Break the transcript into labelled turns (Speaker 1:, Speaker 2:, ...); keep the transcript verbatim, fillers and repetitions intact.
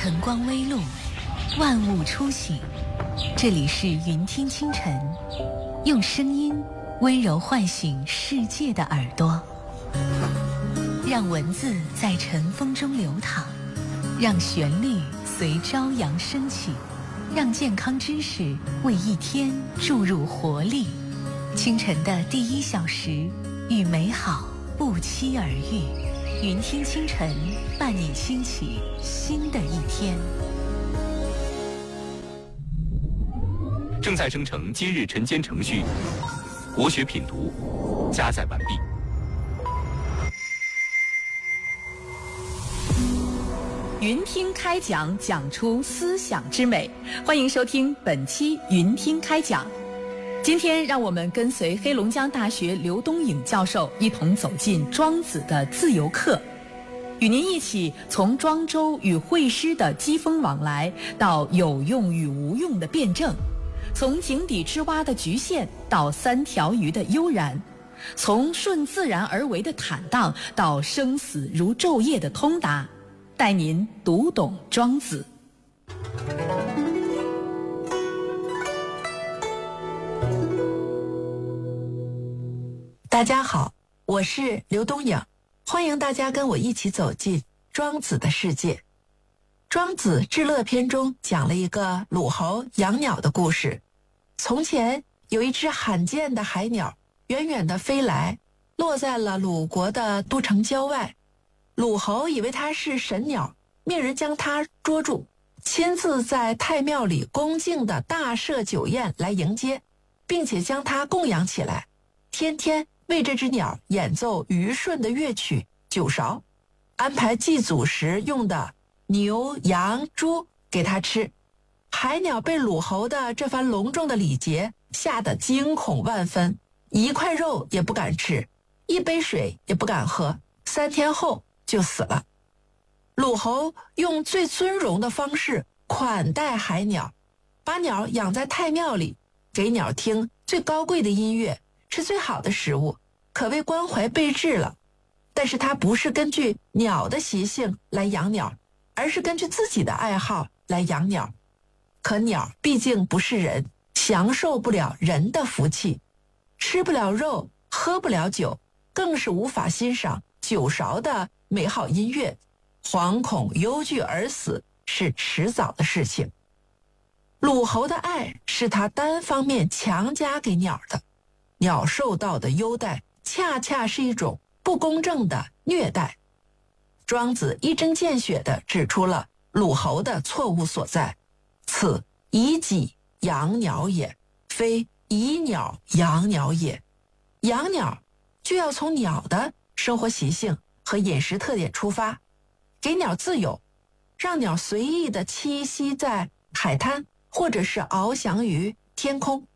Speaker 1: 晨光微露，万物初醒。这里是云听清晨，用声音温柔唤醒世界的耳朵，让文字在晨风中流淌，让旋律随朝阳升起，让健康知识为一天注入活力。清晨的第一小时，与美好不期而遇。云听清晨，伴你兴起新的一天。
Speaker 2: 正在生成今日晨间程序，国学品读加载完毕。
Speaker 3: 云听开讲，讲出思想之美。欢迎收听本期云听开讲。今天让我们跟随黑龙江大学刘东颖教授一同走进庄子的自由课，与您一起从庄周与惠施的机锋往来，到有用与无用的辩证，从井底之蛙的局限到三条鱼的悠然，从顺自然而为的坦荡到生死如昼夜的通达，带您读懂庄子。
Speaker 4: 大家好，我是刘东颖，欢迎大家跟我一起走进庄子的世界。庄子《至乐篇》中讲了一个鲁侯养鸟的故事。从前有一只罕见的海鸟远远地飞来，落在了鲁国的都城郊外。鲁侯以为它是神鸟，命人将它捉住，亲自在太庙里恭敬地大设酒宴来迎接，并且将它供养起来，天天为这只鸟演奏虞舜的乐曲九韶，安排祭祖时用的牛羊猪给它吃。海鸟被鲁侯的这番隆重的礼节吓得惊恐万分，一块肉也不敢吃，一杯水也不敢喝，三天后就死了。鲁侯用最尊荣的方式款待海鸟，把鸟养在太庙里，给鸟听最高贵的音乐，吃最好的食物，可谓关怀备至了。但是他不是根据鸟的习性来养鸟，而是根据自己的爱好来养鸟。可鸟毕竟不是人，享受不了人的福气，吃不了肉，喝不了酒，更是无法欣赏九韶的美好音乐，惶恐忧惧而死是迟早的事情。鲁侯的爱是他单方面强加给鸟的，鸟受到的优待恰恰是一种不公正的虐待。庄子一针见血地指出了鲁侯的错误所在，此以己养鸟也，非以鸟养鸟也。养鸟就要从鸟的生活习性和饮食特点出发，给鸟自由，让鸟随意地栖息在海滩，或者是翱翔于天空。